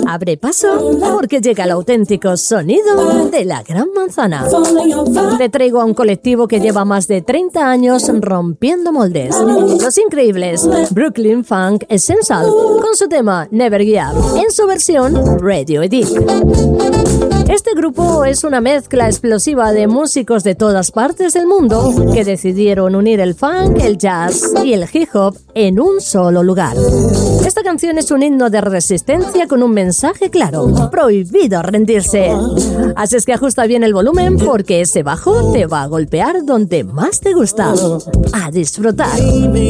Abre paso porque llega el auténtico sonido de la Gran Manzana. Te traigo a un colectivo que lleva más de 30 años rompiendo moldes. Los increíbles Brooklyn Funk Essential, con su tema Never Give Up, en su versión Radio Edit. Este grupo es una mezcla explosiva de músicos de todas partes del mundo que decidieron unir el funk, el jazz y el hip hop en un solo lugar. Esta canción es un himno de resistencia con un mensaje claro: prohibido rendirse. Así es que ajusta bien el volumen porque ese bajo te va a golpear donde más te gusta. A disfrutar.